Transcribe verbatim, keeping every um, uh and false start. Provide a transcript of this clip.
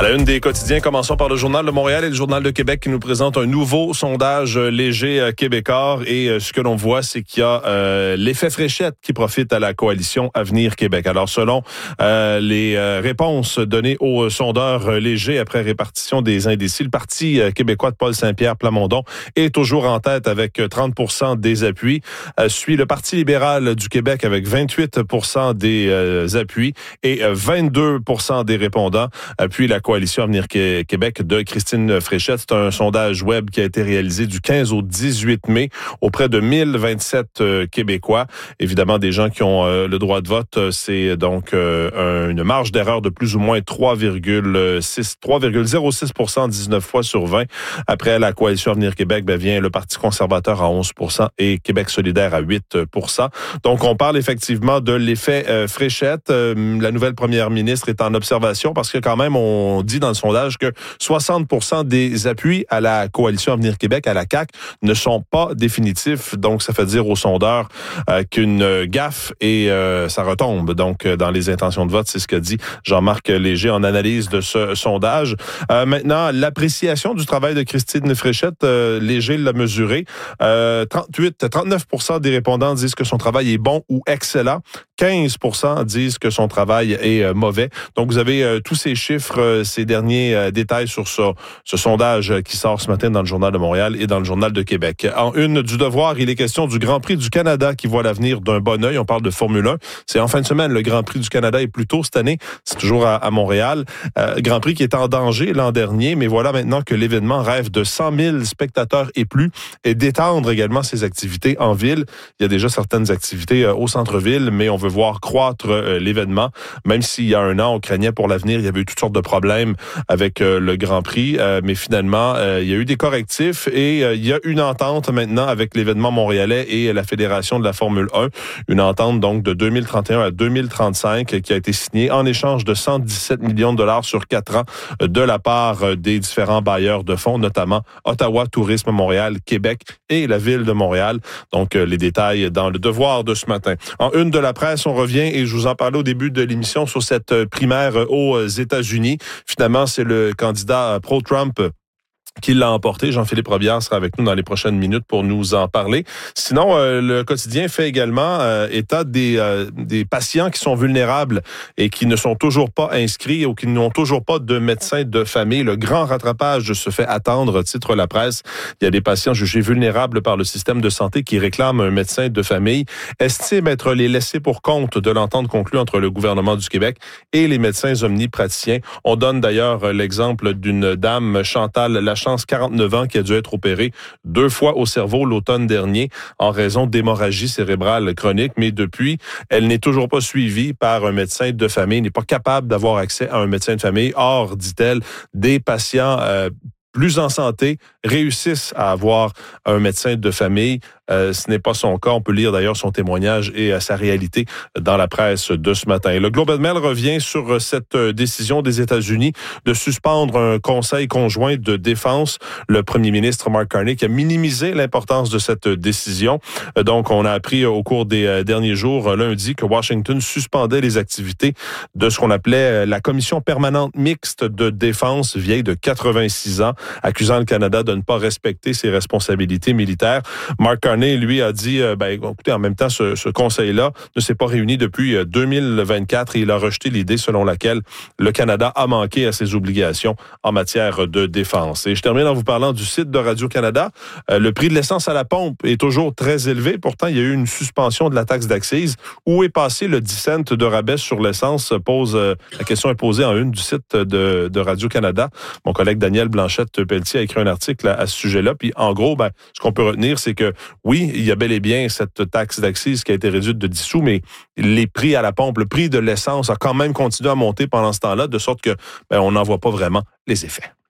À la une des quotidiens, commençons par le Journal de Montréal et le Journal de Québec qui nous présente un nouveau sondage léger québécois. Et ce que l'on voit, c'est qu'il y a euh, l'effet fléchette qui profite à la coalition Avenir Québec. Alors, selon euh, les euh, réponses données aux sondeurs légers après répartition des indécis, le Parti québécois de Paul Saint-Pierre Plamondon est toujours en tête avec trente pour cent des appuis. Euh, suit le Parti libéral du Québec avec vingt-huit pour cent des euh, appuis et vingt-deux pour cent des répondants appuient la coalition Avenir Québec de Christine Fréchette. C'est un sondage web qui a été réalisé du quinze au dix-huit mai auprès de mille vingt-sept euh, Québécois. Évidemment, des gens qui ont euh, le droit de vote, c'est donc euh, une marge d'erreur de plus ou moins trois virgule zéro six pour cent, dix-neuf fois sur vingt. Après la coalition Avenir Québec, ben, vient le Parti conservateur à onze pour cent et Québec solidaire à huit pour cent. Donc, on parle effectivement de l'effet euh, Fréchette. Euh, la nouvelle première ministre est en observation parce que quand même, on dit dans le sondage que soixante pour cent des appuis à la coalition Avenir Québec, à la C A Q, ne sont pas définitifs. Donc, ça fait dire aux sondeurs euh, qu'une gaffe et euh, ça retombe. Donc, dans les intentions de vote, c'est ce que dit Jean-Marc Léger en analyse de ce sondage. Euh, maintenant, l'appréciation du travail de Christine Fréchette, euh, Léger l'a mesuré. Euh, trente-huit, trente-neuf pour cent des répondants disent que son travail est bon ou excellent. quinze pour cent disent que son travail est euh, mauvais. Donc, vous avez euh, tous ces chiffres, euh, ces derniers euh, détails sur ce, ce sondage euh, qui sort ce matin dans le Journal de Montréal et dans le Journal de Québec. En une du Devoir, il est question du Grand Prix du Canada qui voit l'avenir d'un bon œil. On parle de Formule un. C'est en fin de semaine. Le Grand Prix du Canada est plus tôt cette année. C'est toujours à, à Montréal. Euh, Grand Prix qui est en danger l'an dernier, mais voilà maintenant que l'événement rêve de cent mille spectateurs et plus et d'étendre également ses activités en ville. Il y a déjà certaines activités euh, au centre-ville, mais on veut voir croître euh, l'événement. Même s'il y a un an, on craignait pour l'avenir, il y avait eu toutes sortes de problèmes avec euh, le Grand Prix, euh, mais finalement, euh, il y a eu des correctifs et euh, il y a une entente maintenant avec l'événement montréalais et la Fédération de la Formule un. Une entente donc de deux mille trente et un à deux mille trente-cinq qui a été signée en échange de cent dix-sept millions de dollars sur quatre ans de la part des différents bailleurs de fonds, notamment Ottawa Tourisme Montréal, Québec et la Ville de Montréal. Donc, euh, les détails dans le Devoir de ce matin. En une de la presse, on revient et je vous en parlais au début de l'émission sur cette primaire aux États-Unis. Finalement, c'est le candidat pro-Trump qui l'a emporté. Jean-Philippe Robillard sera avec nous dans les prochaines minutes pour nous en parler. Sinon, euh, le quotidien fait également euh, état des, euh, des patients qui sont vulnérables et qui ne sont toujours pas inscrits ou qui n'ont toujours pas de médecin de famille. Le grand rattrapage se fait attendre, titre la presse. Il y a des patients jugés vulnérables par le système de santé qui réclament un médecin de famille, estiment être les laissés pour compte de l'entente conclue entre le gouvernement du Québec et les médecins omnipraticiens. On donne d'ailleurs l'exemple d'une dame, Chantal Lachance, quarante-neuf ans, qui a dû être opérée deux fois au cerveau l'automne dernier en raison d'hémorragie cérébrale chronique. Mais depuis, elle n'est toujours pas suivie par un médecin de famille, n'est pas capable d'avoir accès à un médecin de famille. Or, dit-elle, des patients euh, plus en santé réussissent à avoir un médecin de famille. Euh, ce n'est pas son cas. On peut lire d'ailleurs son témoignage et euh, sa réalité dans la presse de ce matin. Le Globe and Mail revient sur cette euh, décision des États-Unis de suspendre un conseil conjoint de défense. Le premier ministre Mark Carney qui a minimisé l'importance de cette décision. Euh, donc, on a appris euh, au cours des euh, derniers jours, euh, lundi, que Washington suspendait les activités de ce qu'on appelait euh, la Commission permanente mixte de défense, vieille de quatre-vingt-six ans, accusant le Canada de ne pas respecter ses responsabilités militaires. Mark Carney, lui, a dit, euh, ben, écoutez, en même temps, ce, ce conseil-là ne s'est pas réuni depuis euh, deux mille vingt-quatre et il a rejeté l'idée selon laquelle le Canada a manqué à ses obligations en matière de défense. Et je termine en vous parlant du site de Radio-Canada. Euh, le prix de l'essence à la pompe est toujours très élevé. Pourtant, il y a eu une suspension de la taxe d'accise. Où est passé le dix cents de rabais sur l'essence? Pose, euh, la question est posée en une du site de, de Radio-Canada. Mon collègue Daniel Blanchette-Pelletier a écrit un article à, à ce sujet-là. Puis, en gros, ben, ce qu'on peut retenir, c'est que oui, il y a bel et bien cette taxe d'accise qui a été réduite de dix sous, mais les prix à la pompe, le prix de l'essence a quand même continué à monter pendant ce temps-là, de sorte que ben, on n'en voit pas vraiment les effets.